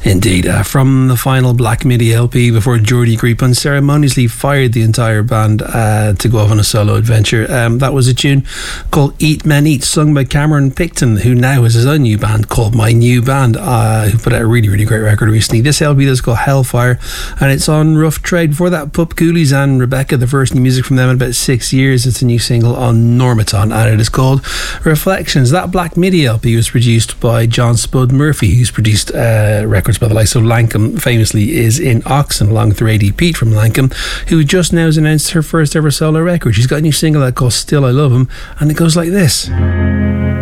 Indeed, from the final Black Midi LP before Geordie Greep unceremoniously fired the entire band to go off on a solo adventure. That was a tune called Eat Men Eat, sung by Cameron Picton, who now has his own new band called My New Band, who put out a really, really great record recently. This LP is called Hellfire, and it's on Rough Trade. Before that, Pup Coolies and Rebecca, the first new music from them in about 6 years. It's a new single on Normaton, and it is called Reflections. That Black Midi LP was produced by John Spud Murphy, who's produced records by the likes of Lankum, famously is in Oxen, along with Radie Pete from Lankum, who just now has announced her first ever solo record. She's got a new single that called Still I Love Him, and it goes like this.